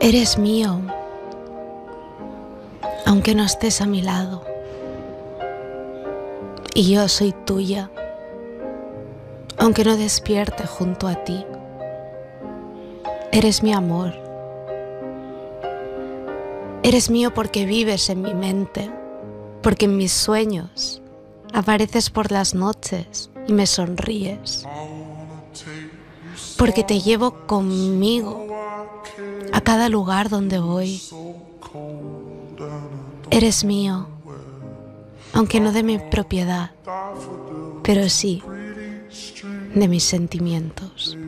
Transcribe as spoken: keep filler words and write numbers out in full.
Eres mío, aunque no estés a mi lado. Y yo soy tuya, aunque no despierte junto a ti. Eres mi amor. Eres mío porque vives en mi mente, porque en mis sueños apareces por las noches y me sonríes. Porque te llevo conmigo a cada lugar donde voy. Eres mío, aunque no de mi propiedad, pero sí de mis sentimientos.